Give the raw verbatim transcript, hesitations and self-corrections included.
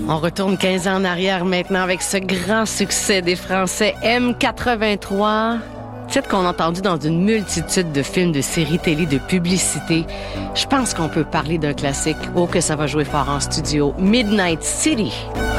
On retourne quinze ans en arrière maintenant avec ce grand succès des Français M quatre-vingt-trois. Titre qu'on a entendu dans une multitude de films, de séries télé, de publicités. Je pense qu'on peut parler d'un classique. Oh, que ça va jouer fort en studio. Midnight City.